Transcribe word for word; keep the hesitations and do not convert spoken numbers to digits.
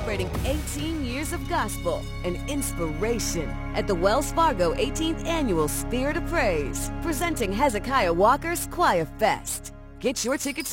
celebrating eighteen years of gospel and inspiration at the Wells Fargo eighteenth Annual Spirit of Praise, presenting Hezekiah Walker's Choir Fest. Get your tickets